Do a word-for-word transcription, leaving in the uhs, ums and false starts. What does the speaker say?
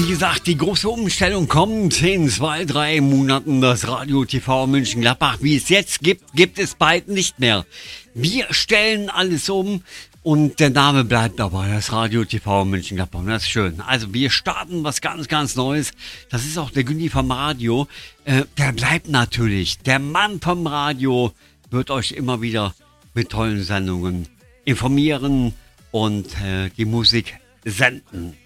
wie gesagt, die große Umstellung kommt in zwei, drei Monaten. Das Radio T V Mönchengladbach, wie es jetzt gibt, gibt es bald nicht mehr. Wir stellen alles um und der Name bleibt dabei, das Radio T V Mönchengladbach. Das ist schön. Also wir starten was ganz, ganz Neues. Das ist auch der Günni vom Radio. Äh, der bleibt natürlich. Der Mann vom Radio wird euch immer wieder mit tollen Sendungen informieren und äh, die Musik senden.